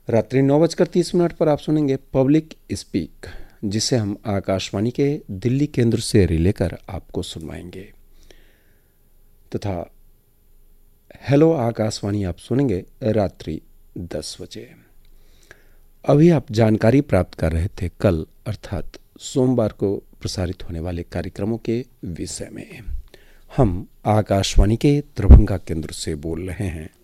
रात्रि 9:30 पर आप सुनेंगे पब्लिक स्पीक, जिसे हम आकाशवाणी के दिल्ली केंद्र से रिले कर आपको सुनवाएंगे। तथा हेलो आकाशवाणी आप सुनेंगे रात्रि 10 बजे। अभी आप जानकारी प्राप्त कर रहे थे कल अर्थात सोमवार को प्रसारित होने वाले कार्यक्रमों के विषय में। हम आकाशवाणी के दरभंगा केंद्र से बोल रहे हैं।